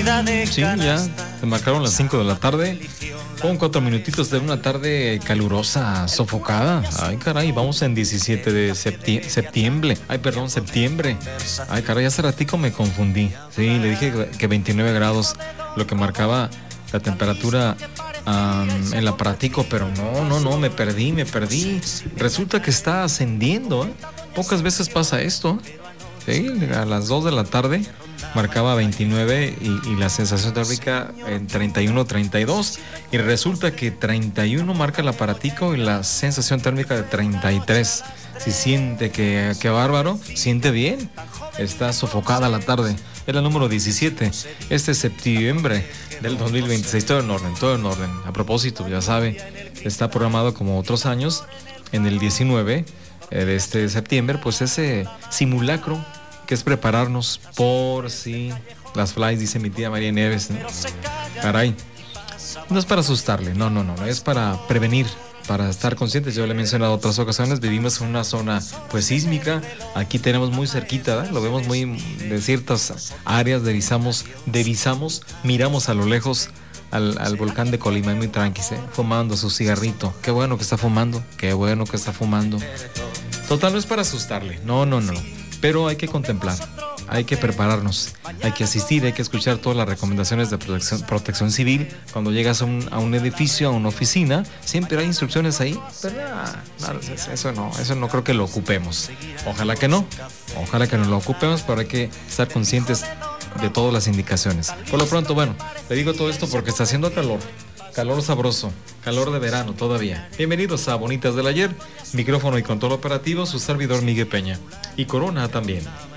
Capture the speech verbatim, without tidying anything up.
Sí, ya se marcaron las cinco de la tarde. Con cuatro minutitos de una tarde calurosa, sofocada. Ay, caray, vamos en diecisiete de septi- septiembre. Ay, perdón, septiembre. Ay, caray, hace ratico me confundí. Sí, le dije que veintinueve grados, lo que marcaba la temperatura um, el aparatico, pero no, no, no, me perdí, me perdí. Resulta que está ascendiendo, ¿eh? Pocas veces pasa esto. Sí, a las dos de la tarde marcaba veintinueve y, y la sensación térmica en treinta y uno, treinta y dos, y resulta que treinta y uno marca el aparatico y la sensación térmica de treinta y tres. Si siente que, que bárbaro, siente bien, está sofocada la tarde. Es la número diecisiete, este septiembre del dos mil veintiséis, todo en orden, todo en orden. A propósito, ya sabe, está programado como otros años, en el diecinueve eh, de este septiembre, pues ese simulacro que es prepararnos por si las flies, dice mi tía María Nieves, ¿no? Caray, no es para asustarle, no, no, no, es para prevenir, para estar conscientes. Yo le he mencionado otras ocasiones, vivimos en una zona pues sísmica, aquí tenemos muy cerquita, ¿eh? Lo vemos muy de ciertas áreas, divisamos, divisamos, miramos a lo lejos al, al volcán de Colima, muy tranqui, ¿eh? Fumando su cigarrito. Qué bueno que está fumando, qué bueno que está fumando. Total, no es para asustarle, no, no, no. Pero hay que contemplar, hay que prepararnos, hay que asistir, hay que escuchar todas las recomendaciones de protección, protección civil. Cuando llegas a un, a un edificio, a una oficina, siempre hay instrucciones ahí, pero no, no, eso no, eso no creo que lo ocupemos. Ojalá que no, ojalá que no lo ocupemos, pero hay que estar conscientes de todas las indicaciones. Por lo pronto, bueno, le digo todo esto porque está haciendo calor. Calor sabroso, calor de verano todavía. Bienvenidos a Bonitas del Ayer, micrófono y control operativo, su servidor Miguel Peña. Y Corona también.